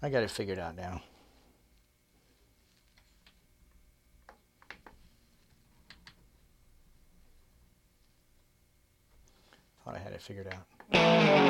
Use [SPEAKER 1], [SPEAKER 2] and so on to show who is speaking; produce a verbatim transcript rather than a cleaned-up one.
[SPEAKER 1] I got it figured out now. Thought I had it figured out.